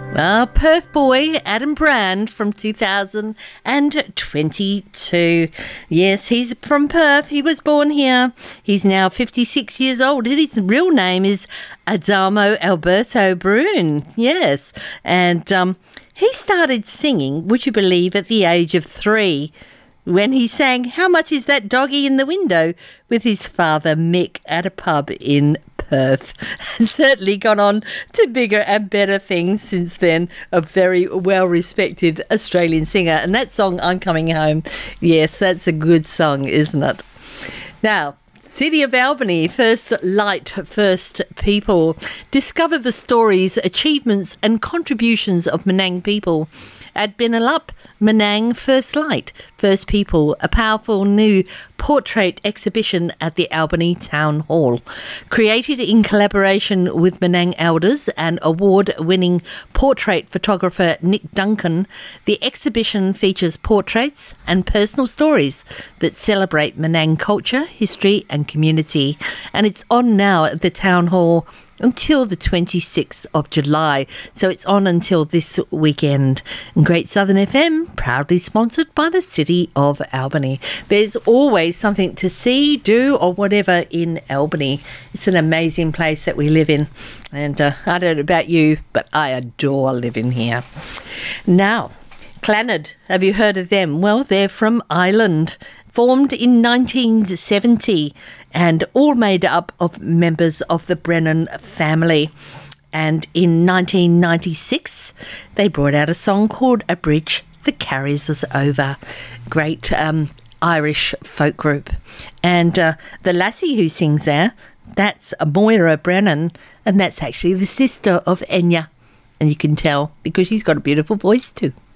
Perth boy Adam Brand from 2022. Yes, he's from Perth. He was born here. He's now 56 years old. His real name is Adamo Alberto Brune. Yes. And he started singing, would you believe, at the age of 3, when he sang "How Much Is That Doggy in the Window" with his father Mick at a pub in Perth. Certainly gone on to bigger and better things since then. A very well-respected Australian singer. And that song, "I'm Coming Home," yes, that's a good song, isn't it? Now, City of Albany, First Light, First People. Discover the stories, achievements and contributions of Menang people at Binalap, Menang First Light, First People, a powerful new portrait exhibition at the Albany Town Hall. Created in collaboration with Menang elders and award-winning portrait photographer Nick Duncan, the exhibition features portraits and personal stories that celebrate Menang culture, history and community. And it's on now at the Town Hall until the 26th of July. So it's on until this weekend. And Great Southern FM, proudly sponsored by the City of Albany. There's always something to see, do or whatever in Albany. It's an amazing place that we live in. And I don't know about you, but I adore living here. Now, Clannad, have you heard of them? Well, they're from Ireland. Formed in 1970 and all made up of members of the Brennan family. And in 1996, they brought out a song called "A Bridge That Carries Us Over." Great Irish folk group. And the lassie who sings there, that's Moira Brennan, and that's actually the sister of Enya. And you can tell because she's got a beautiful voice too.